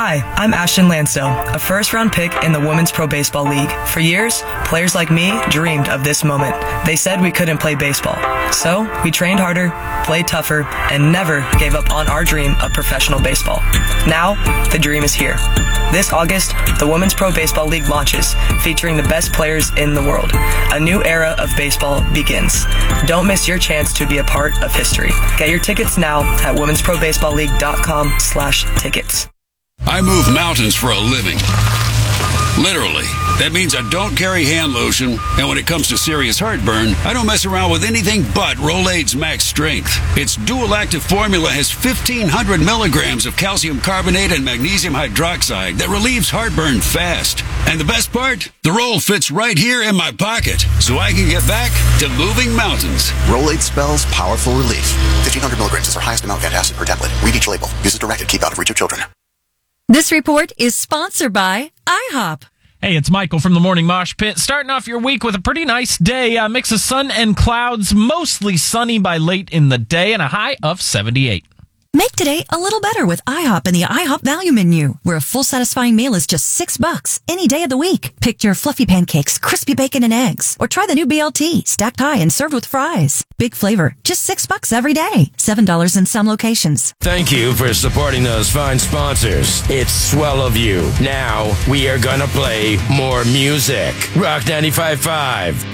Hi, I'm Ashton Lansdale, a first-round pick in the Women's Pro Baseball League. For years, players like me dreamed of this moment. They said we couldn't play baseball. So, we trained harder, played tougher, and never gave up on our dream of professional baseball. Now, the dream is here. This August, the Women's Pro Baseball League launches, featuring the best players in the world. A new era of baseball begins. Don't miss your chance to be a part of history. Get your tickets now at womensprobaseballleague.com/tickets. I move mountains for a living. Literally. That means I don't carry hand lotion, and when it comes to serious heartburn, I don't mess around with anything but Rolaids Max Strength. Its dual-active formula has 1,500 milligrams of calcium carbonate and magnesium hydroxide that relieves heartburn fast. And the best part? The roll fits right here in my pocket, so I can get back to moving mountains. Rolaids spells powerful relief. 1,500 milligrams is our highest amount of antacid per tablet. Read each label. Use as directed. Keep out of reach of children. This report is sponsored by IHOP. Hey, it's Michael from the Morning Mosh Pit. Starting off your week with a pretty nice day. A mix of sun and clouds, mostly sunny by late in the day, and a high of 78. Make today a little better with IHOP and the IHOP Value Menu, where a full satisfying meal is just $6 any day of the week. Pick your fluffy pancakes, crispy bacon and eggs, or try the new BLT, stacked high and served with fries. Big flavor, just $6 every day. $7 in some locations. Thank you for supporting those fine sponsors. It's swell of you. Now, we are gonna play more music. Rock 95.5.